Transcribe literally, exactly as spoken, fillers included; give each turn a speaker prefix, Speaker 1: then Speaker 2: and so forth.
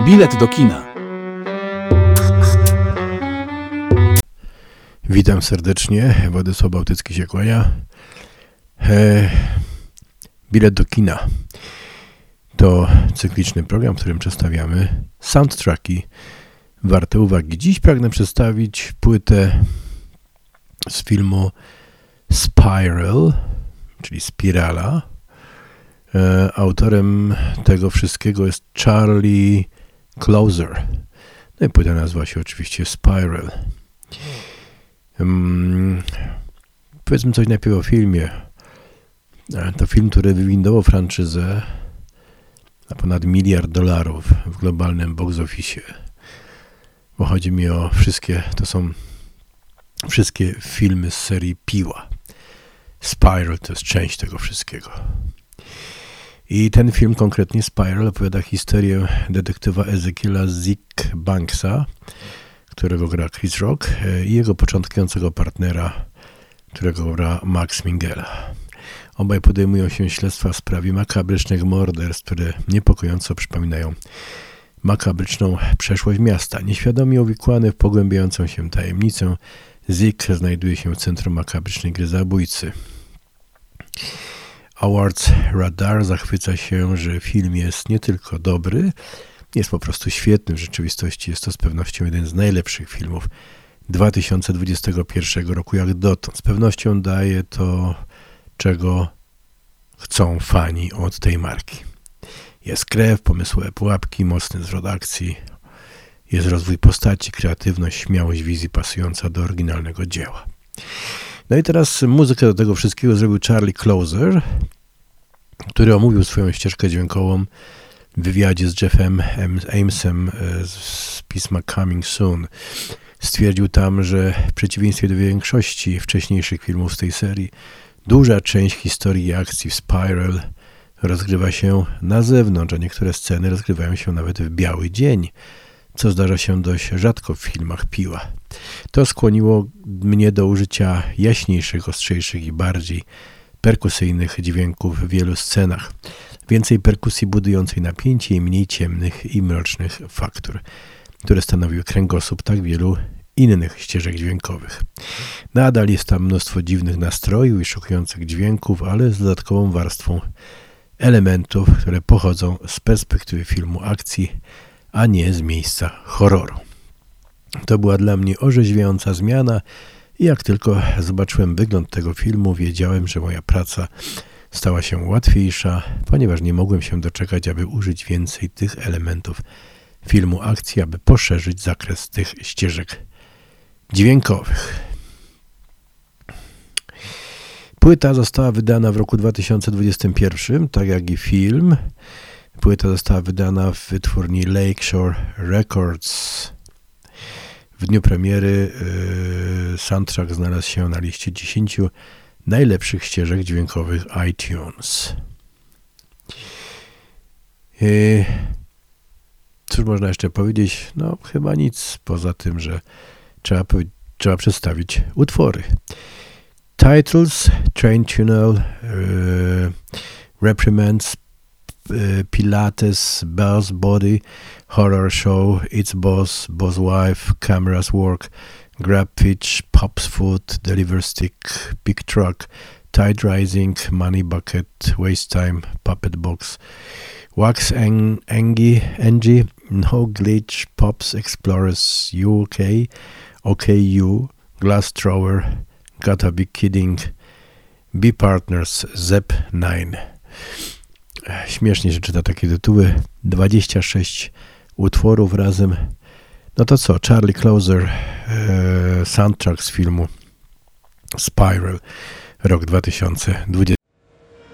Speaker 1: Bilet do kina.
Speaker 2: Witam serdecznie, Władysław Bałtycki się kłania. E, Bilet do kina to cykliczny program, w którym przedstawiamy soundtracki warte uwagi. Dziś pragnę przedstawić płytę z filmu Spiral, czyli Spirala. E, autorem tego wszystkiego jest Charlie Clouser. No i płyta nazywa się oczywiście Spiral. Um, powiedzmy coś najpierw o filmie. To film, który wywindował franczyzę na ponad miliard dolarów w globalnym box office. Bo chodzi mi o wszystkie, to są wszystkie filmy z serii Piła. Spiral to jest część tego wszystkiego. I ten film, konkretnie Spiral, opowiada historię detektywa Ezekiela Zick Banksa, którego gra Chris Rock, i jego początkującego partnera, którego gra Max Minghella. Obaj podejmują się śledztwa w sprawie makabrycznych morderstw, które niepokojąco przypominają makabryczną przeszłość miasta. Nieświadomie uwikłany w pogłębiającą się tajemnicę, Zick znajduje się w centrum makabrycznej gry zabójcy. Awards Radar zachwyca się, że film jest nie tylko dobry, jest po prostu świetny. W rzeczywistości jest to z pewnością jeden z najlepszych filmów dwa tysiące dwudziestego pierwszego roku jak dotąd. Z pewnością daje to, czego chcą fani od tej marki. Jest krew, pomysłowe pułapki, mocny zwrot akcji, jest rozwój postaci, kreatywność, śmiałość wizji pasująca do oryginalnego dzieła. No i teraz muzykę do tego wszystkiego zrobił Charlie Clouser, który omówił swoją ścieżkę dźwiękową w wywiadzie z Jeffem Amesem z pisma Coming Soon. Stwierdził tam, że w przeciwieństwie do większości wcześniejszych filmów z tej serii, duża część historii i akcji w Spiral rozgrywa się na zewnątrz, a niektóre sceny rozgrywają się nawet w biały dzień, co zdarza się dość rzadko w filmach Piła. To skłoniło mnie do użycia jaśniejszych, ostrzejszych i bardziej perkusyjnych dźwięków w wielu scenach. Więcej perkusji budującej napięcie i mniej ciemnych i mrocznych faktur, które stanowiły kręgosłup tak wielu innych ścieżek dźwiękowych. Nadal jest tam mnóstwo dziwnych nastrojów i szokujących dźwięków, ale z dodatkową warstwą elementów, które pochodzą z perspektywy filmu akcji, a nie z miejsca horroru. To była dla mnie orzeźwiająca zmiana i jak tylko zobaczyłem wygląd tego filmu, wiedziałem, że moja praca stała się łatwiejsza, ponieważ nie mogłem się doczekać, aby użyć więcej tych elementów filmu akcji, aby poszerzyć zakres tych ścieżek dźwiękowych. Płyta została wydana w roku dwa tysiące dwudziestym pierwszym, tak jak i film. Płyta została wydana w wytwórni Lakeshore Records. W dniu premiery yy, soundtrack znalazł się na liście dziesięciu najlepszych ścieżek dźwiękowych iTunes. Yy, cóż można jeszcze powiedzieć? No chyba nic, poza tym, że trzeba, trzeba przedstawić utwory. Titles: Train Tunnel, yy, Reprimands, yy, Pilates, Bell's Body, Horror Show, It's Boss, Boss Wife, Cameras Work, Grab Pitch, Pop's Food, Deliver Stick, Big Truck, Tide Rising, Money Bucket, Waste Time, Puppet Box, Wax Angie, Angie, No Glitch, Pops Explorers U K, OK U, Glass Thrower, Gotta Be Kidding, Be Partners, Zep dziewięć. Śmiesznie się czyta takie tytuły. dwadzieścia sześć utworów razem. No to co? Charlie Clouser, e, soundtrack z filmu Spiral, rok dwa tysiące dwudziesty.